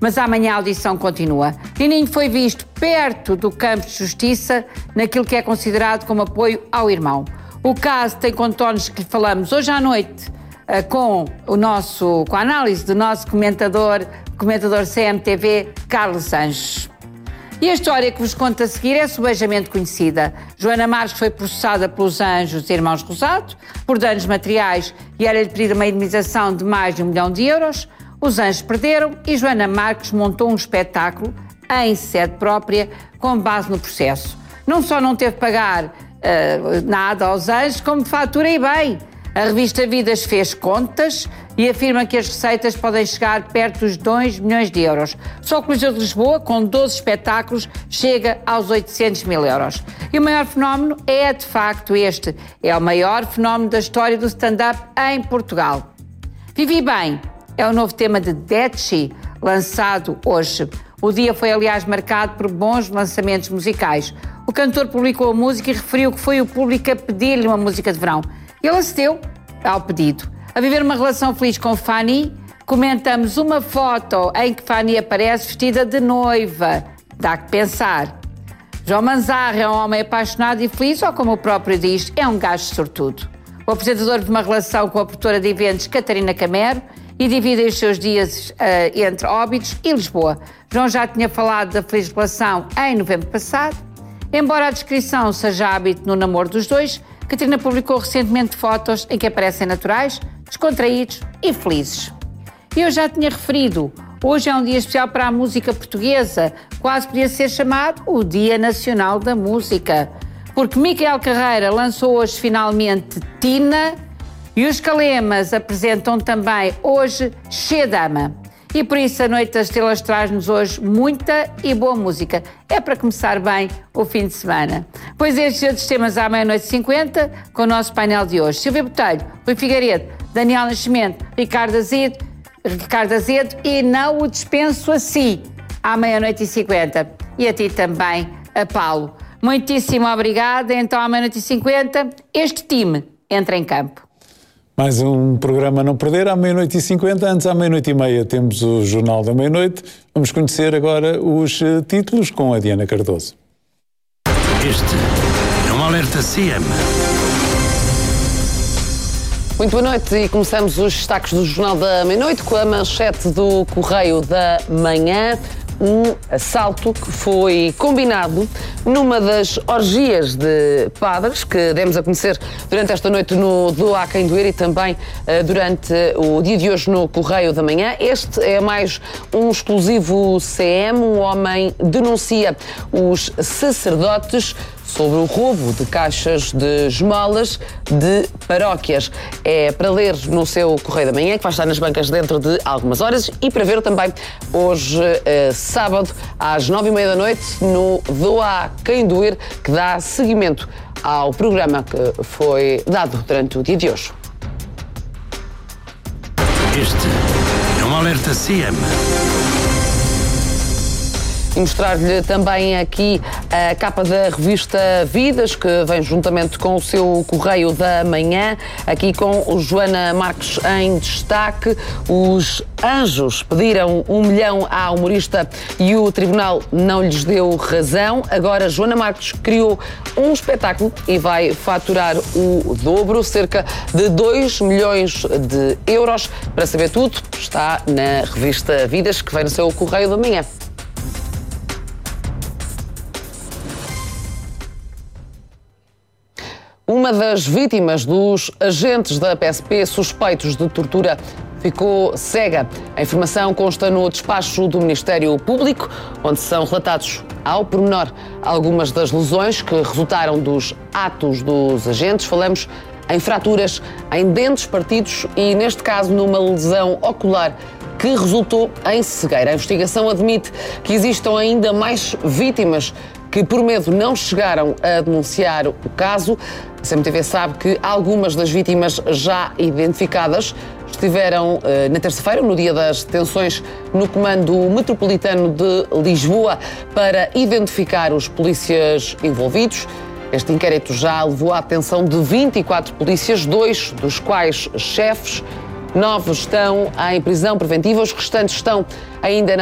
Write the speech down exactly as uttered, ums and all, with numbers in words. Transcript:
Mas amanhã a audição continua. Nininho foi visto perto do campo de justiça naquilo que é considerado como apoio ao irmão. O caso tem contornos que lhe falamos hoje à noite com, o nosso, com a análise do nosso comentador, comentador C M T V, Carlos Anjos. E a história que vos conto a seguir é subejamente conhecida. Joana Marques foi processada pelos Anjos e Irmãos Rosado por danos materiais e era-lhe pedida uma indemnização de mais de um milhão de euros. Os Anjos perderam e Joana Marques montou um espetáculo em sede própria com base no processo. Não só não teve de pagar uh, nada aos Anjos, como fatura e bem. A revista Vidas fez contas e afirma que as receitas podem chegar perto dos dois milhões de euros. Só que o Coliseu de Lisboa, com doze espetáculos, chega aos oitocentos mil euros. E o maior fenómeno é, de facto, este. É o maior fenómeno da história do stand-up em Portugal. Vivi Bem é o novo tema de Detchi, lançado hoje. O dia foi, aliás, marcado por bons lançamentos musicais. O cantor publicou a música e referiu que foi o público a pedir-lhe uma música de verão. Ele acedeu ao pedido. A viver uma relação feliz com Fanny, comentamos uma foto em que Fanny aparece vestida de noiva. Dá que pensar. João Manzarra é um homem apaixonado e feliz, ou como o próprio diz, é um gajo sortudo. O apresentador de uma relação com a produtora de eventos Catarina Camero e divide os seus dias uh, entre Óbidos e Lisboa. João já tinha falado da feliz relação em novembro passado. Embora a descrição seja hábito no namoro dos dois, Catarina publicou recentemente fotos em que aparecem naturais, descontraídos e felizes. E eu já tinha referido, hoje é um dia especial para a música portuguesa, quase podia ser chamado o Dia Nacional da Música, porque Micael Carreira lançou hoje finalmente Tina e os Calemas apresentam também hoje Xedama. E por isso a Noite das Estrelas traz-nos hoje muita e boa música. É para começar bem o fim de semana. Pois estes e outros temas à meia-noite e cinquenta com o nosso painel de hoje. Silvia Botelho, Rui Figueiredo, Daniel Nascimento, Ricardo Azedo, Ricardo Azedo e não o dispenso a si, à meia-noite e cinquenta. E a ti também, a Paulo. Muitíssimo obrigada. Então à meia-noite e cinquenta, este time entra em campo. Mais um programa a não perder, à meia-noite e cinquenta, antes à meia-noite e meia temos o Jornal da Meia-Noite. Vamos conhecer agora os títulos com a Diana Cardoso. Este é um alerta C M. Muito boa noite e começamos os destaques do Jornal da Meia-Noite com a manchete do Correio da Manhã. Um assalto que foi combinado numa das orgias de padres que demos a conhecer durante esta noite no Doa Quem Doer e também uh, durante o dia de hoje no Correio da Manhã. Este é mais um exclusivo C M. Um homem denuncia os sacerdotes sobre o roubo de caixas de esmolas de paróquias. É para ler no seu Correio da Manhã, que vai estar nas bancas dentro de algumas horas, e para ver também hoje, eh, sábado, às nove e meia da noite, no Doa Quem Doer, que dá seguimento ao programa que foi dado durante o dia de hoje. Este é um alerta C M. E mostrar-lhe também aqui a capa da revista Vidas, que vem juntamente com o seu Correio da Manhã, aqui com o Joana Marques em destaque. Os Anjos pediram um milhão à humorista e o tribunal não lhes deu razão. Agora Joana Marques criou um espetáculo e vai faturar o dobro, cerca de dois milhões de euros. Para saber tudo, está na revista Vidas, que vem no seu Correio da Manhã. Uma das vítimas dos agentes da P S P suspeitos de tortura ficou cega. A informação consta no despacho do Ministério Público, onde são relatados ao pormenor algumas das lesões que resultaram dos atos dos agentes. Falamos em fraturas, em dentes partidos e, neste caso, numa lesão ocular que resultou em cegueira. A investigação admite que existam ainda mais vítimas que, por medo, não chegaram a denunciar o caso. A C M T V sabe que algumas das vítimas já identificadas estiveram eh, na terça-feira, no dia das detenções, no Comando Metropolitano de Lisboa para identificar os polícias envolvidos. Este inquérito já levou à detenção de vinte e quatro polícias, dois dos quais chefes. Nove estão em prisão preventiva, os restantes estão ainda na